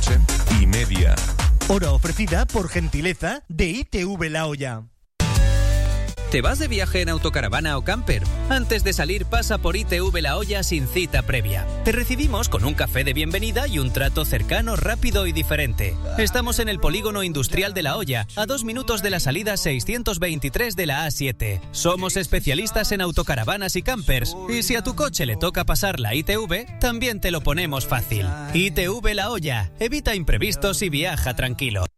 8:30. Hora ofrecida por gentileza de ITV La Olla. ¿Te vas de viaje en autocaravana o camper? Antes de salir pasa por ITV La Olla sin cita previa. Te recibimos con un café de bienvenida y un trato cercano, rápido y diferente. Estamos en el Polígono Industrial de La Olla, a 2 minutos de la salida 623 de la A7. Somos especialistas en autocaravanas y campers. Y si a tu coche le toca pasar la ITV, también te lo ponemos fácil. ITV La Olla. Evita imprevistos y viaja tranquilo.